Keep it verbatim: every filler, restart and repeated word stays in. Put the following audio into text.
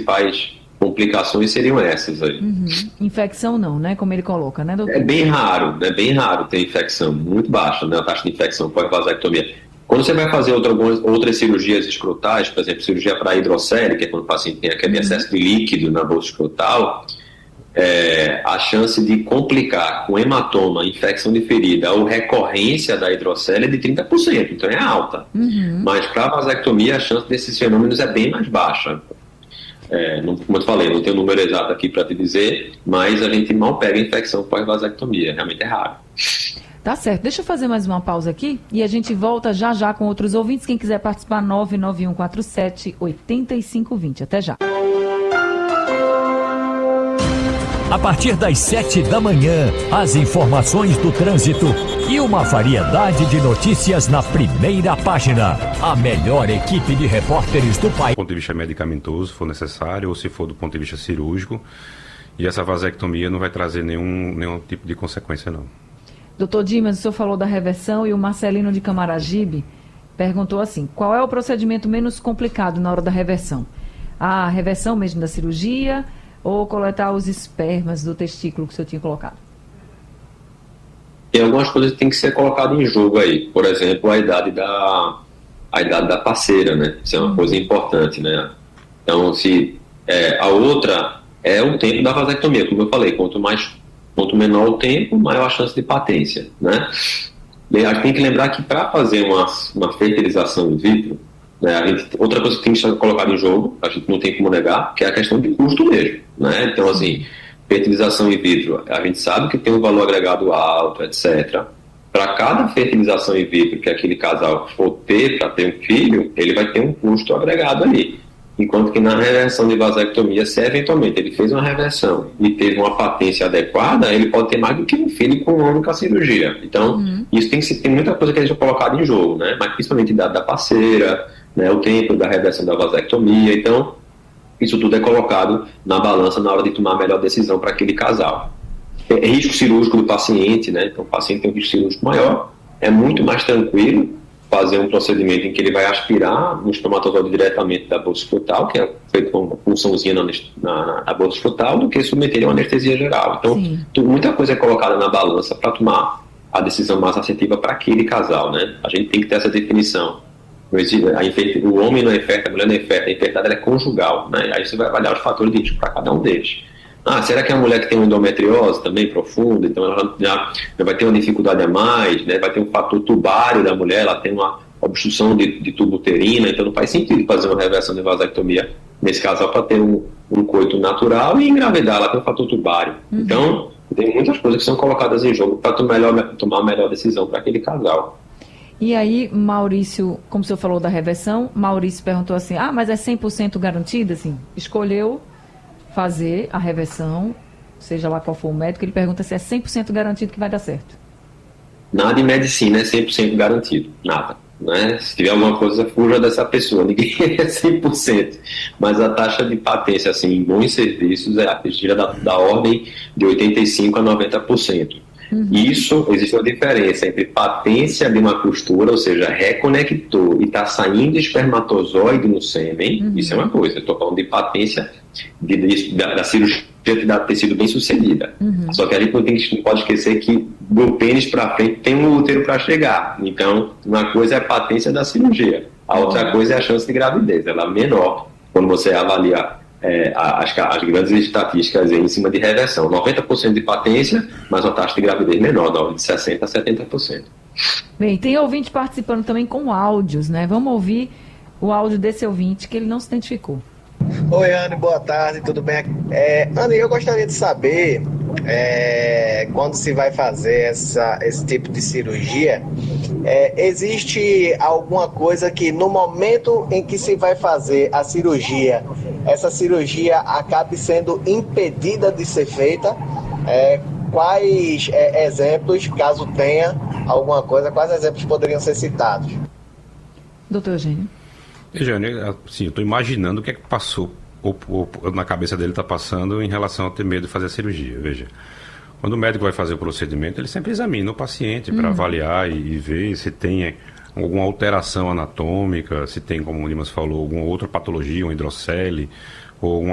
principais complicações seriam essas aí. Uhum. Infecção não, né? Como ele coloca, né, doutor? É bem raro, é bem raro ter infecção, muito baixa, né, a taxa de infecção pós-vasectomia. Quando você vai fazer outra, algumas, outras cirurgias escrotais, por exemplo, cirurgia para hidrocele, que é quando o paciente tem aquele uhum. excesso de líquido na bolsa escrotal, é, a chance de complicar com hematoma, infecção de ferida ou recorrência da hidrocele é de trinta por cento, então é alta. Uhum. Mas para a vasectomia, a chance desses fenômenos é bem mais baixa. É, não, como eu falei, não tenho o número exato aqui para te dizer, mas a gente mal pega infecção pós-vasectomia, realmente é raro. Tá certo, deixa eu fazer mais uma pausa aqui e a gente volta já já com outros ouvintes. Quem quiser participar, nove nove um quatro sete, oito cinco dois zero. Até já. A partir das sete da manhã, as informações do trânsito e uma variedade de notícias na primeira página. A melhor equipe de repórteres do país. Do ponto de vista medicamentoso, se for necessário, ou se for do ponto de vista cirúrgico. E essa vasectomia não vai trazer nenhum, nenhum tipo de consequência, não. Doutor Dimas, o senhor falou da reversão e o Marcelino de Camaragibe perguntou assim, qual é o procedimento menos complicado na hora da reversão? A reversão mesmo da cirurgia ou coletar os espermas do testículo que o senhor tinha colocado? Tem algumas coisas que tem que ser colocadas em jogo aí. Por exemplo, a idade da, a idade da parceira, né? Isso é uma coisa importante, né? Então, se é, a outra é o tempo da vasectomia, como eu falei, quanto mais quanto menor o tempo, maior a chance de patência, né? E a gente tem que lembrar que para fazer uma, uma fertilização in vitro, né, a gente, outra coisa que tem que ser colocada em jogo, a gente não tem como negar, que é a questão de custo mesmo, né? Então, assim, fertilização in vitro, a gente sabe que tem um valor agregado alto, etcétera. Para cada fertilização in vitro que aquele casal for ter para ter um filho, ele vai ter um custo agregado ali. Enquanto que na reversão de vasectomia, se eventualmente ele fez uma reversão e teve uma patência adequada, ele pode ter mais do que um filho com uma única cirurgia. Então, uhum. isso tem, que, tem muita coisa que a gente vai colocar em jogo, né? Mas principalmente a idade da parceira, né? O tempo da reversão da vasectomia. Então, isso tudo é colocado na balança na hora de tomar a melhor decisão para aquele casal. É risco cirúrgico do paciente, né? Então, o paciente tem um risco cirúrgico maior, é muito mais tranquilo fazer um procedimento em que ele vai aspirar um espermatozoide diretamente da bolsa escrotal, que é feito com uma punçãozinha na, na, na bolsa escrotal, do que submeter a uma anestesia geral. Então, tu, muita coisa é colocada na balança para tomar a decisão mais assertiva para aquele casal, né? A gente tem que ter essa definição. A infer... O homem não é fértil, a mulher não é fértil, a infertilidade ela é conjugal, né? Aí você vai avaliar os fatores de risco para cada um deles. Ah, será que é uma mulher que tem uma endometriose também profunda, então ela já, já vai ter uma dificuldade a mais, né? Vai ter um fator tubário da mulher, ela tem uma obstrução de, de tubo uterina, então não faz sentido fazer uma reversão de vasectomia nesse casal para ter um, um coito natural e engravidar, ela tem um fator tubário. Uhum. Então, tem muitas coisas que são colocadas em jogo para tomar a melhor decisão para aquele casal. E aí, Maurício, como o senhor falou da reversão, Maurício perguntou assim, ah, mas é cem por cento garantido, assim, escolheu fazer a reversão, seja lá qual for o médico, ele pergunta se é cem por cento garantido que vai dar certo. Nada em medicina é cem por cento garantido, nada. Né? Se tiver alguma coisa, fuja dessa pessoa, ninguém é cem por cento. Mas a taxa de patência assim, em bons serviços é, gira da, da ordem de oitenta e cinco por cento a noventa por cento. Uhum. Isso, existe uma diferença entre patência de uma costura, ou seja, reconectou e está saindo espermatozoide no sêmen, uhum. isso é uma coisa. Eu estou falando de patência de, de, da, da cirurgia ter sido bem sucedida. Uhum. Só que a gente não, tem, não pode esquecer que do pênis para frente tem um útero para chegar. Então, uma coisa é a patência da cirurgia, a outra uhum. coisa é a chance de gravidez. Ela é menor quando você avalia é, as, as grandes estatísticas em cima de reversão. noventa por cento de patência, mas uma taxa de gravidez menor, da ordem de sessenta por cento a setenta por cento. Bem, tem ouvinte participando também com áudios, né? Vamos ouvir o áudio desse ouvinte que ele não se identificou. Oi, Anne, boa tarde, tudo bem? É, Anne, eu gostaria de saber, é, quando se vai fazer essa, esse tipo de cirurgia, é, existe alguma coisa que no momento em que se vai fazer a cirurgia, essa cirurgia acabe sendo impedida de ser feita? É, quais é, exemplos, caso tenha alguma coisa, quais exemplos poderiam ser citados? Doutor Eugênio. Jane, assim, eu estou imaginando o que é que passou, ou, ou na cabeça dele está passando em relação a ter medo de fazer a cirurgia. Veja, quando o médico vai fazer o procedimento, ele sempre examina o paciente para uhum. avaliar e, e ver se tem alguma alteração anatômica, se tem, como o Dimas falou, alguma outra patologia, um hidrocele, ou uma